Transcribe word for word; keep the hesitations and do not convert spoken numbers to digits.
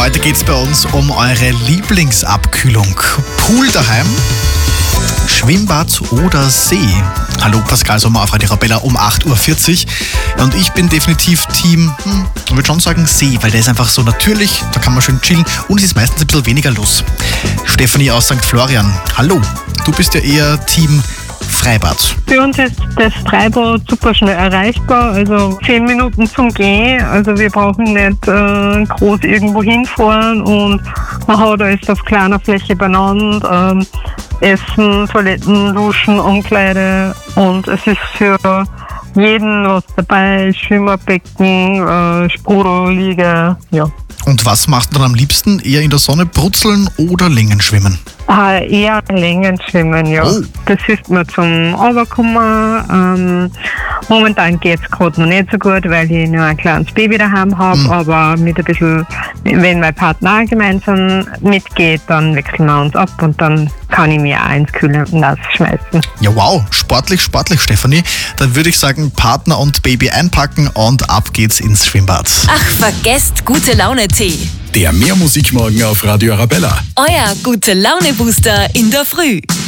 Heute geht es bei uns um eure Lieblingsabkühlung. Pool daheim, Schwimmbad oder See? Hallo, Pascal Sommer auf Radio Arabella um acht Uhr vierzig. Ja, und ich bin definitiv Team, hm, ich würde schon sagen See, weil der ist einfach so natürlich, da kann man schön chillen und es ist meistens ein bisschen weniger los. Stefanie aus Sankt Florian, hallo, du bist ja eher Team Freibad. Für uns ist das Freibad super schnell erreichbar, also zehn Minuten zum Gehen. Also wir brauchen nicht äh, groß irgendwo hinfahren und man hat alles auf kleiner Fläche beieinander. Ähm, Essen, Toiletten, Duschen, Umkleide und es ist für jeden was dabei, Schwimmerbecken, äh, Sprudelliege, ja. Und was macht man am liebsten? Eher in der Sonne brutzeln oder Längenschwimmen? Ah, eher Längenschwimmen, ja. Oh. Das hilft mir zum Runterkommen. Ähm, momentan geht es gerade noch nicht so gut, weil ich nur ein kleines Baby daheim habe, mhm. aber mit ein bisschen, wenn mein Partner auch gemeinsam mitgeht, dann wechseln wir uns ab und dann kann ich mich auch ins Kühle nass schmeißen. Ja, wow, sportlich, sportlich, Stefanie. Dann würde ich sagen, Partner und Baby einpacken und ab geht's ins Schwimmbad. Ach, vergesst gute Laune-Tee. Der Mehrmusikmorgen auf Radio Arabella. Euer gute Laune-Booster in der Früh.